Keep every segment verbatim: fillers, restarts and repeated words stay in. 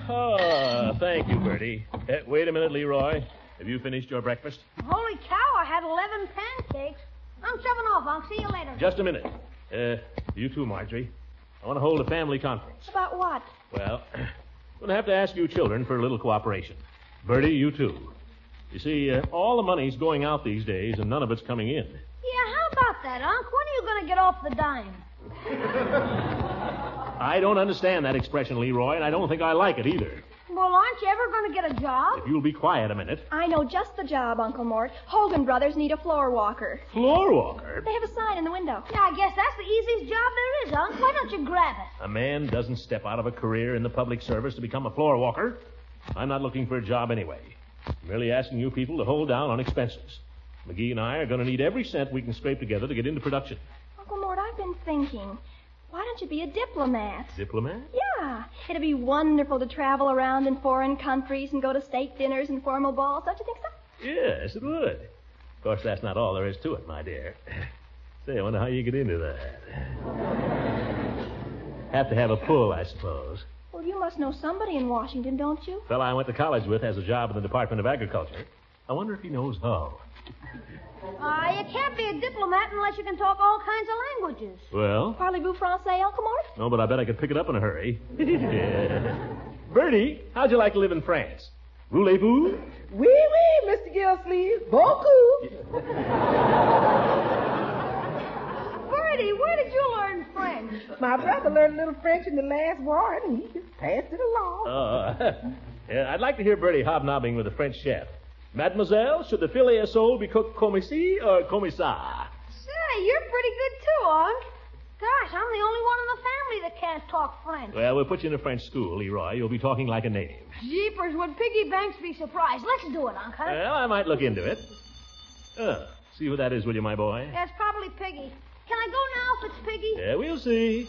Oh, thank you, Bertie. Uh, wait a minute, Leroy. Have you finished your breakfast? Holy cow, I had eleven pancakes. I'm shoving off. I'll see you later. Just a minute. Uh, you too, Marjorie. I want to hold a family conference. About what? Well, I'm going to have to ask you children for a little cooperation. Bertie, you too. You see, uh, all the money's going out these days, and none of it's coming in. Yeah, how about that, Unc? When are you going to get off the dime? I don't understand that expression, Leroy, and I don't think I like it either. Well, aren't you ever going to get a job? If you'll be quiet a minute. I know just the job, Uncle Mort. Hogan Brothers need a floor walker. Floor walker? They have a sign in the window. Yeah, I guess that's the easiest job there is, Unc. Why don't you grab it? A man doesn't step out of a career in the public service to become a floor walker. I'm not looking for a job anyway. I'm merely asking you people to hold down on expenses. McGee and I are going to need every cent we can scrape together to get into production. Uncle Mort, I've been thinking. Why don't you be a diplomat? Diplomat? Yeah. It'd be wonderful to travel around in foreign countries and go to state dinners and formal balls. Don't you think so? Yes, it would. Of course, that's not all there is to it, my dear. Say, I wonder how you get into that. Have to have a pull, I suppose. Well, you must know somebody in Washington, don't you? The fellow I went to college with has a job in the Department of Agriculture. I wonder if he knows how. Uh, you can't be a diplomat unless you can talk all kinds of languages. Well? Parlez-vous français, Uncle Mort? No, but I bet I could pick it up in a hurry. Yeah. Bertie, how'd you like to live in France? Voulez-vous? Oui, oui, Mister Gillsleeve. Beaucoup. Bertie, where did you learn French? My brother learned a little French in the last war, and he just passed it along. Uh, yeah, I'd like to hear Bertie hobnobbing with a French chef. Mademoiselle, should the filet à sole be cooked comme ici or comme ça? Say, you're pretty good too, Unc. Gosh, I'm the only one in the family that can't talk French. Well, we'll put you in a French school, Leroy. You'll be talking like a native. Jeepers, would Piggy Banks be surprised? Let's do it, Unc, huh? Well, I might look into it. Uh, see who that is, will you, my boy? Yeah, it's probably Piggy. Can I go now if it's Piggy? Yeah, we'll see.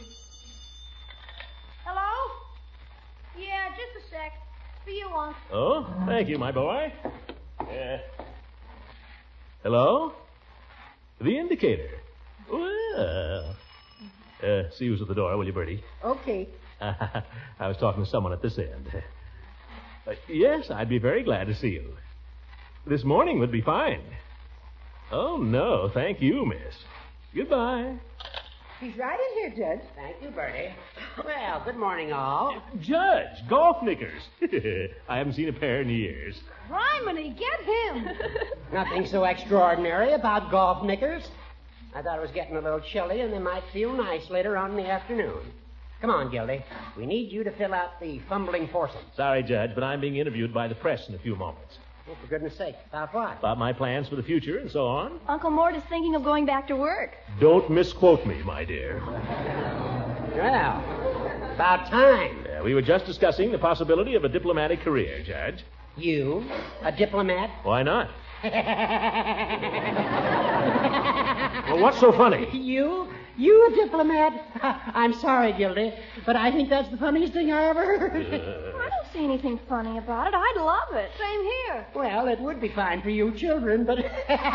Hello? Yeah, just a sec. For you, Unc. Oh, thank you, my boy. Uh, hello? The indicator. Well. Uh, see who's at the door, will you, Bertie? Okay. Uh, I was talking to someone at this end. Uh, yes, I'd be very glad to see you. This morning would be fine. Oh, no, thank you, miss. Goodbye. He's right in here, Judge. Thank you, Bertie. Well, good morning, all. Judge, golf knickers. I haven't seen a pair in years. Criminy, get him. Nothing so extraordinary about golf knickers. I thought it was getting a little chilly, and they might feel nice later on in the afternoon. Come on, Gildy. We need you to fill out the fumbling foursome. Sorry, Judge, but I'm being interviewed by the press in a few moments. Oh, for goodness sake. About what? About my plans for the future and so on. Uncle Mort is thinking of going back to work. Don't misquote me, my dear. Well, about time. Uh, we were just discussing the possibility of a diplomatic career, Judge. You, a diplomat? Why not? Well, what's so funny? You? You a diplomat? I'm sorry, Gildy, but I think that's the funniest thing I ever heard. Uh... I don't see anything funny about it. I'd love it. Same here. Well, it would be fine for you children, but...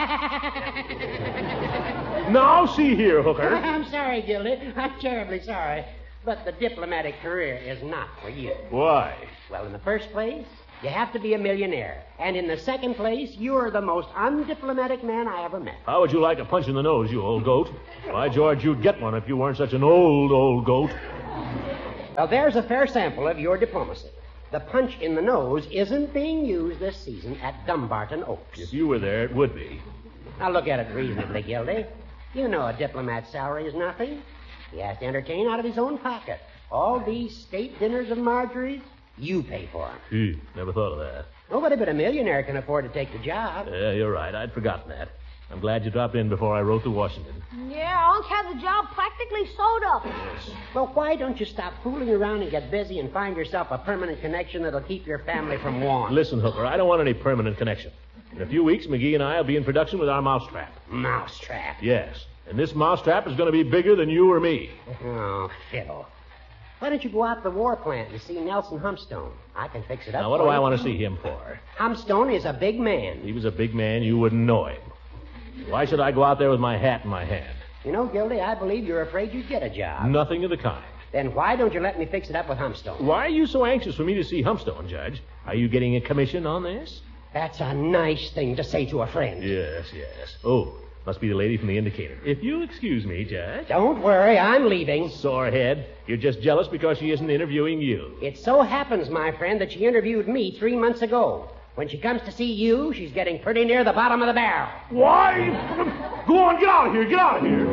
Now, see here, Hooker. I'm sorry, Gildy. I'm terribly sorry. But the diplomatic career is not for you. Why? Well, in the first place, you have to be a millionaire. And in the second place, you're the most undiplomatic man I ever met. How would you like a punch in the nose, you old goat? Why, George, you'd get one if you weren't such an old, old goat. Well, there's a fair sample of your diplomacy. The punch in the nose isn't being used this season at Dumbarton Oaks. If you were there, it would be. Now, look at it reasonably, Gildy. You know a diplomat's salary is nothing. He has to entertain out of his own pocket. All these state dinners of Marjorie's, you pay for them. Gee, never thought of that. Nobody but a millionaire can afford to take the job. Yeah, you're right. I'd forgotten that. I'm glad you dropped in before I wrote to Washington. Yeah, Unc had the job practically sewed up. Yes. Well, why don't you stop fooling around and get busy and find yourself a permanent connection that'll keep your family from want? Listen, Hooker, I don't want any permanent connection. In a few weeks, McGee and I will be in production with our mousetrap. Mousetrap? Yes. And this mousetrap is going to be bigger than you or me. Oh, fiddle. Why don't you go out to the war plant and see Nelson Humstone? I can fix it up. Now, what for do you. I want to see him for? Humstone is a big man. If he was a big man, you wouldn't know him. Why should I go out there with my hat in my hand? You know, Gildy, I believe you're afraid you'd get a job. Nothing of the kind. Then why don't you let me fix it up with Humpstone? Why are you so anxious for me to see Humpstone, Judge? Are you getting a commission on this? That's a nice thing to say to a friend. Yes, yes. Oh, must be the lady from the Indicator. If you'll excuse me, Judge. Don't worry, I'm leaving. Sorehead, you're just jealous because she isn't interviewing you. It so happens, my friend, that she interviewed me three months ago. When she comes to see you, she's getting pretty near the bottom of the barrel. Why? Go on, get out of here, get out of here.